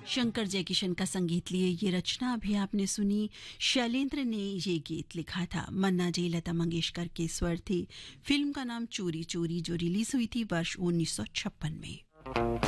शंकर जयकिशन का संगीत लिए ये रचना अभी आपने सुनी। शैलेंद्र ने ये गीत लिखा था। मन्ना डे लता मंगेशकर के स्वर थे। फिल्म का नाम चोरी चोरी, जो रिलीज हुई थी वर्ष 1956 में।